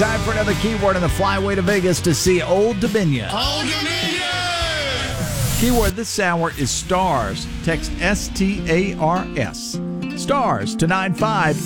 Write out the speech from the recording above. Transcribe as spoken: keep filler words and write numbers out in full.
Time for another keyword on the flyway to Vegas to see Old Dominion. Old Dominion! Keyword this hour is stars. Text S T A R S. Stars to nine five